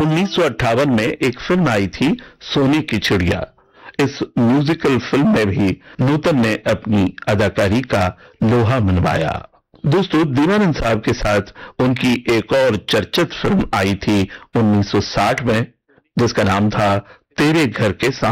1958 में एक फिल्म आई थी सोने की चिड़िया। इस म्यूजिकल फिल्म में भी नूतन ने अपनी अदाकारी का लोहा मनवाया। दोस्तों, दीवानंद साहब के साथ उनकी एक और चर्चित फिल्म आई थी 1960 में, जिसका नाम था तेरे घर के सामने।